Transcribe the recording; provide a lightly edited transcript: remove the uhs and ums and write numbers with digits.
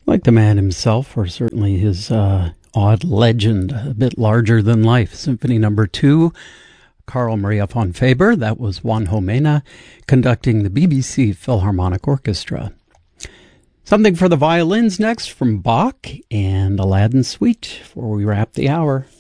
Like the man himself, or certainly his odd legend, a bit larger than life. Symphony Number 2, Carl Maria von Faber. That was Juanjo Mena conducting the BBC Philharmonic Orchestra. Something for the violins next from Bach and Aladdin Suite before we wrap the hour.